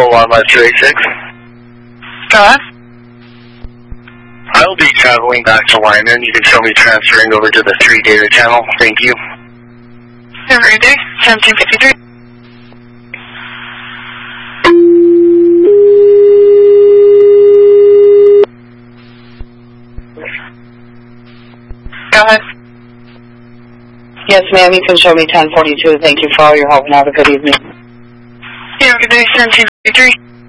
Full on Life 286. Go ahead. I will be traveling back to Lyman. You can show me transferring over to the 3 data channel. Thank you. Every day, 1753. Go ahead. Yes, ma'am, you can show me 1042. Thank you for all your help and have a good evening. Every day, 1753.